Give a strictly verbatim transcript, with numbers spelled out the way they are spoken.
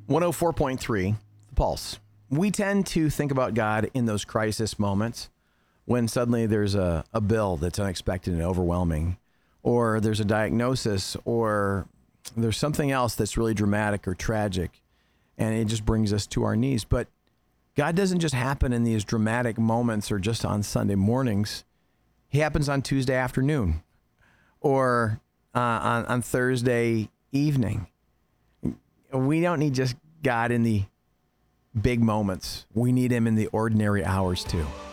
one oh four point three, The Pulse. We tend to think about God in those crisis moments when suddenly there's a, a bill that's unexpected and overwhelming, or there's a diagnosis, or there's something else that's really dramatic or tragic, and it just brings us to our knees. But God doesn't just happen in these dramatic moments or just on Sunday mornings. He happens on Tuesday afternoon or uh, on, on Thursday evening. We don't need just God in the big moments. We need him in the ordinary hours too.